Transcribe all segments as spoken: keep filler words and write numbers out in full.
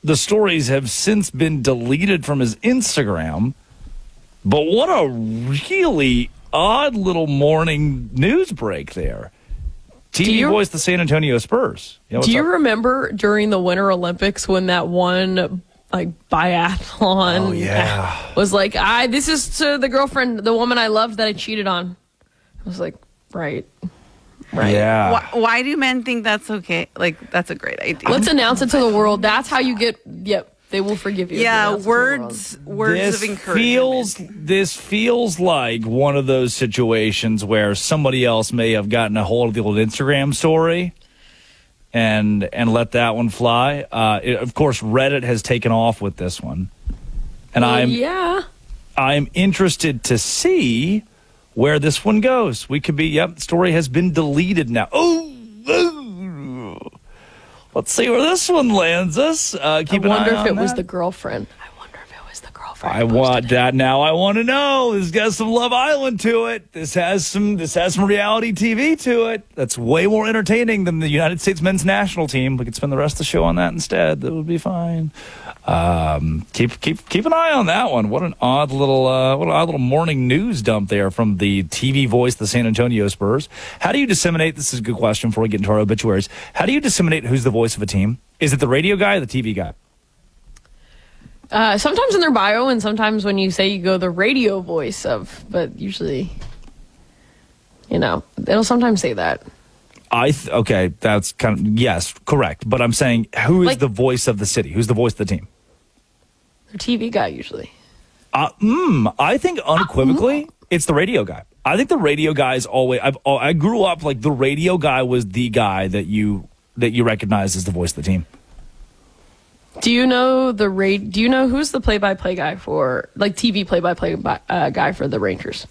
the stories have since been deleted from his Instagram. But what a really odd little morning news break there. T V you, voiced the San Antonio Spurs. You know, do you up? remember during the Winter Olympics when that one like biathlon oh, yeah. was like, I this is to the girlfriend, the woman I loved that I cheated on. I was like, right. Right. Yeah. Why, why do men think that's okay? Like, that's a great idea. Let's announce it to the world. That's how you get, yep, they will forgive you. Yeah, words words this of encouragement. Feels, this feels like one of those situations where somebody else may have gotten a hold of the old Instagram story and and let that one fly. Uh, it, of course, Reddit has taken off with this one. And well, I'm yeah. I'm interested to see where this one goes. We could be, yep, the story has been deleted now. Oh, oh. Let's see where this one lands us. Uh, keep I wonder an eye if on it was that. the girlfriend. I wonder if it was the girlfriend. I want that now. I want to know. This got some Love Island to it. This has some. This has some reality T V to it. That's way more entertaining than the United States men's national team. We could spend the rest of the show on that instead. That would be fine. Um, keep keep keep an eye on that one. What an odd little uh, what an odd little morning news dump there from the T V voice, the San Antonio Spurs. How do you disseminate? This is a good question before we get into our obituaries. How do you disseminate who's the voice of a team? Is it the radio guy or the T V guy? Uh, sometimes in their bio, and sometimes when you say you go the radio voice of, but usually, you know, it'll sometimes say that. I th- okay, that's kind of yes, correct. But I'm saying, who is Like- the voice of the city? Who's the voice of the team? The T V guy usually. Uh, mm, I think unequivocally, it's the radio guy. I think the radio guy is always. I've I grew up like the radio guy was the guy that you that you recognize as the voice of the team. Do you know the ra- Do you know who's the play-by-play guy for like T V play-by-play by, uh, guy for the Rangers?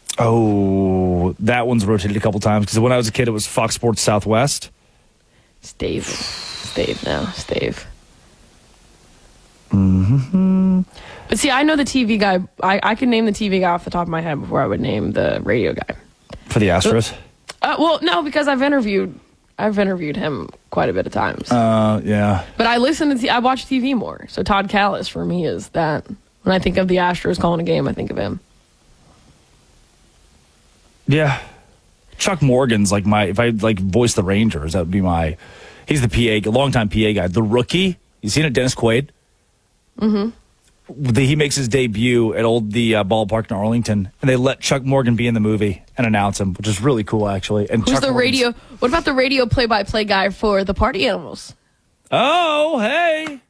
Oh, that one's rotated a couple times because when I was a kid, it was Fox Sports Southwest. It's Dave. It's Dave now. It's Dave. Mm-hmm. But see, I know the T V guy. I, I can name the T V guy off the top of my head before I would name the radio guy. For the Astros? Uh, well, no, because I've interviewed I've interviewed him quite a bit of times. Uh, yeah. But I listen to t- I watch T V more. So Todd Callis for me is that. When I think of the Astros calling a game, I think of him. Yeah. Chuck Morgan's like my, if I like voice the Rangers, that would be my, he's the P A, longtime P A guy. The rookie, you seen it, Dennis Quaid? Mm-hmm. The, he makes his debut at old the uh, ballpark in Arlington, and they let Chuck Morgan be in the movie and announce him, which is really cool, actually. And Who's Chuck the Morgan's- radio? What about the radio play-by-play guy for the Party Animals? Oh, hey.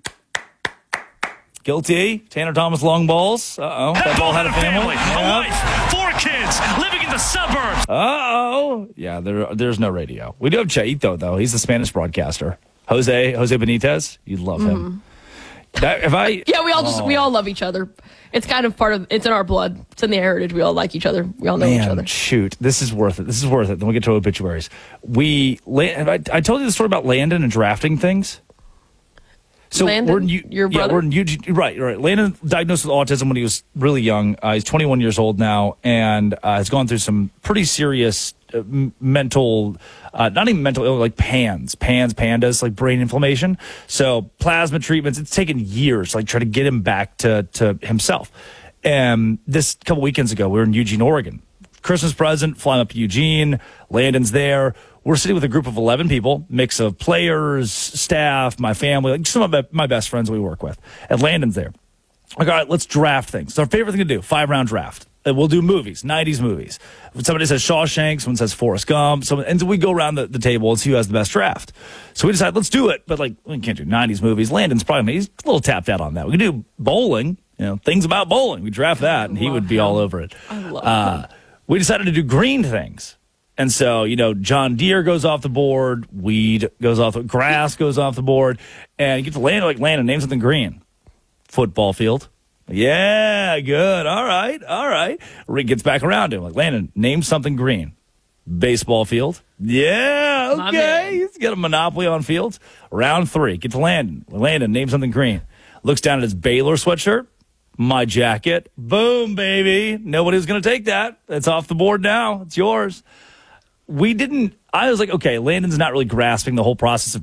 Guilty. Tanner Thomas long balls. Uh-oh. That ball had a family. A wife, four kids, living in the suburbs. Uh-oh. Yeah, there, there's no radio. We do have Chaito, though. He's the Spanish broadcaster. Jose Jose Benitez. You'd love him. Mm-hmm. That, if I Yeah, we all just oh. we all love each other. It's kind of part of it's in our blood. It's in the heritage. We all like each other. We all know Man, each other. shoot, this is worth it. This is worth it. Then we get to obituaries. We, have I, I told you the story about Landon and drafting things. So Landon, we're in, U- your yeah, brother? we're in Eugene, right, right. Landon diagnosed with autism when he was really young. Uh, he's twenty-one years old now, and uh, has gone through some pretty serious uh, m- mental, uh, not even mental illness, like PANS, PANS, pandas, like brain inflammation. So plasma treatments. It's taken years, like try to get him back to to himself. And this couple weekends ago, we were in Eugene, Oregon. Christmas present, flying up to Eugene. Landon's there. We're sitting with a group of eleven people, mix of players, staff, my family, like some of my best friends we work with. And Landon's there. Like, all right, let's draft things. It's our favorite thing to do, five-round draft. And we'll do movies, nineties movies. When somebody says Shawshank, someone says Forrest Gump. Someone, and so we go around the, the table and see who has the best draft. So we decide, let's do it. But, like, we can't do nineties movies. Landon's probably, he's a little tapped out on that. We can do bowling, you know, things about bowling. We draft that, and he would be him. all over it. I love uh, him. We decided to do green things. And so, you know, John Deere goes off the board, weed goes off, grass goes off the board, and you get to Landon, like, Landon, name something green. Football field. Yeah, good. All right, all right. Rick gets back around to him, like, Landon, name something green. Baseball field. Yeah, My okay. man. He's got a monopoly on fields. Round three, get to Landon. Landon, name something green. Looks down at his Baylor sweatshirt. My jacket. Boom, baby. Nobody's going to take that. It's off the board now. It's yours. We didn't, I was like, okay, Landon's not really grasping the whole process of